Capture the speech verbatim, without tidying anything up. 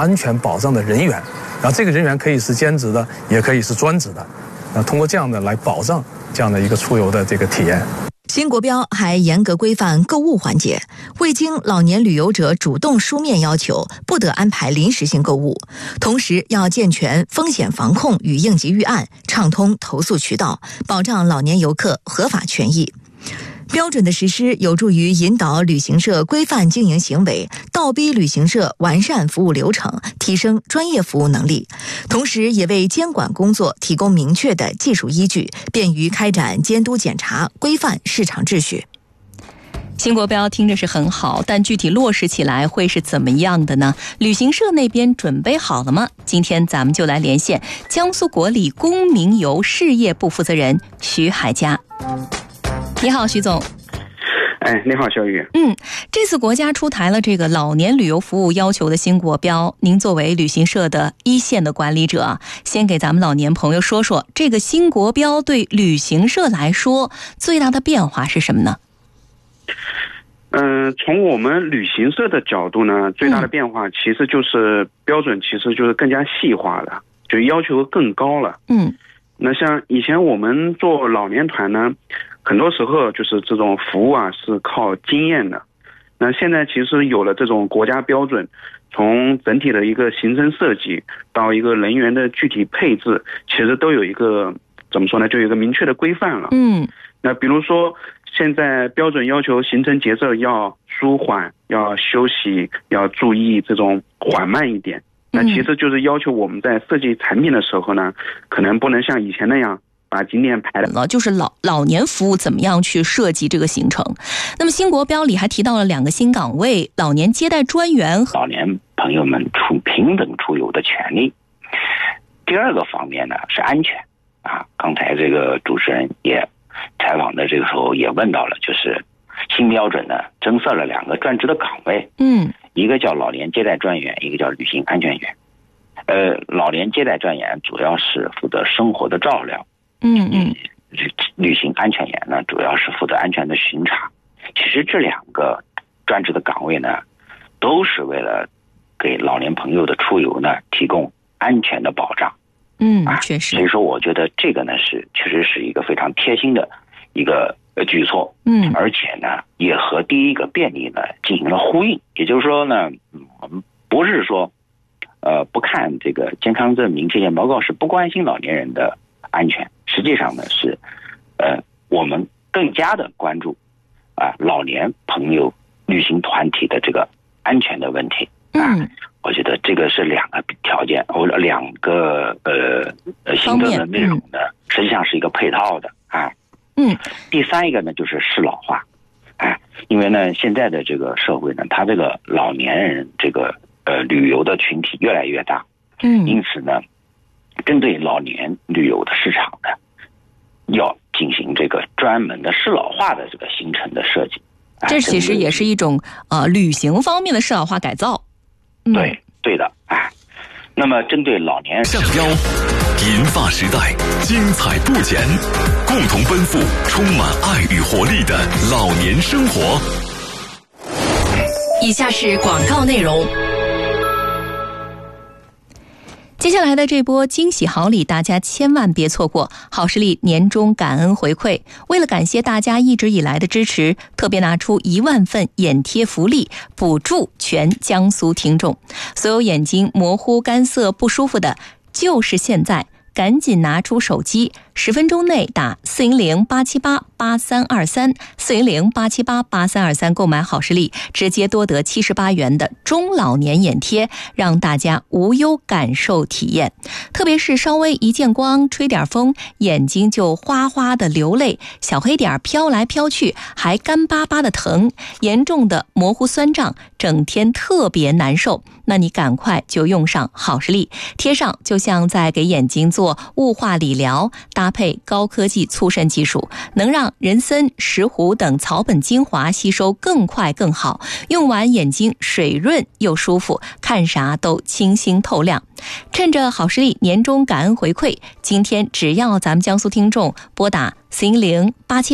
安全保障的人员，然后这个人员可以是兼职的，也可以是专职的，那通过这样的来保障这样的一个出游的这个体验。 新国标还严格规范购物环节，未经老年旅游者主动书面要求，不得安排临时性购物，同时要健全风险防控与应急预案，畅通投诉渠道，保障老年游客合法权益。标准的实施有助于引导旅行社规范经营行为，倒逼旅行社完善服务流程，提升专业服务能力，同时也为监管工作提供明确的技术依据，便于开展监督检查，规范市场秩序。 新国标听着是很好，但具体落实起来会是怎么样的呢？旅行社那边准备好了吗？今天咱们就来连线江苏国旅公民游事业部负责人徐海佳。你好，徐总。 哎，你好，小雨。 嗯，这次国家出台了这个老年旅游服务要求的新国标，您作为旅行社的一线的管理者，先给咱们老年朋友说说，这个新国标对旅行社来说最大的变化是什么呢？ 嗯、呃，从我们旅行社的角度呢，最大的变化其实就是标准，其实就是更加细化了，就要求更高了。 嗯， 那像以前我们做老年团呢，很多时候就是这种服务啊是靠经验的。那现在其实有了这种国家标准，从整体的一个行程设计到一个人员的具体配置，其实都有一个怎么说呢，就有一个明确的规范了。 嗯， 那比如说现在标准要求行程节奏要舒缓，要休息，要注意这种缓慢一点。那其实就是要求我们在设计产品的时候呢，可能不能像以前那样把景点排的， 就是老老年服务怎么样去设计这个行程。那么新国标里还提到了两个新岗位，老年接待专员， 老年朋友们出平等出游的权利。第二个方面呢是安全啊，刚才这个主持人也采访的这个时候也问到了，就是新标准呢增设了两个专职的岗位， 嗯，一个叫老年接待专员，一个叫旅行安全员。呃，老年接待专员主要是负责生活的照料， 嗯嗯， 旅旅行安全员呢主要是负责安全的巡查。其实这两个专职的岗位呢，都是为了给老年朋友的出游呢提供安全的保障。 嗯，确实。 所以说，我觉得这个呢是确实是一个非常贴心的一个举措。 嗯， 而且呢，也和第一个便利呢进行了呼应。也就是说呢，我们不是说，呃，不看这个健康证明、体检报告，是不关心老年人的安全。实际上呢，是，呃，我们更加的关注啊、呃、老年朋友旅行团体的这个安全的问题。啊、 嗯， 我觉得这个是两个条件，或者两个呃呃行政的内容呢、嗯，实际上是一个配套的啊。 嗯， 第三一个呢就是适老化，哎，因为呢现在的这个社会呢，它这个老年人这个呃旅游的群体越来越大， 嗯， 因此呢，针对老年旅游的市场呢，要进行这个专门的适老化的这个行程的设计。 这其实也是一种呃旅行方面的适老化改造。 嗯、对对的，哎，那么针对老年上标，银发时代，精彩不减，共同奔赴充满爱与活力的老年生活。 以下是广告内容。 接下来的这波惊喜好礼，大家千万别错过！好视力年终感恩回馈，为了感谢大家一直以来的支持，特别拿出一万份眼贴福利，补助全江苏听众。所有眼睛模糊、干涩、不舒服的，就是现在，赶紧拿出手机，十分钟内打四零零八七八八三二三，四零零八七八八三二三购买好视力，直接多得七十八元的中老年眼贴，让大家无忧感受体验。特别是稍微一见光、吹点风，眼睛就哗哗的流泪，小黑点飘来飘去，还干巴巴的疼，严重的模糊酸胀，整天特别难受。那你赶快就用上好视力，贴上就像在给眼睛做雾化理疗，搭配高科技促渗技术，能让人参、石斛等草本精华吸收更快更好，用完眼睛水润又舒服，看啥都清新透亮。趁着好视力年终感恩回馈，今天只要咱们江苏听众拨打四零零八七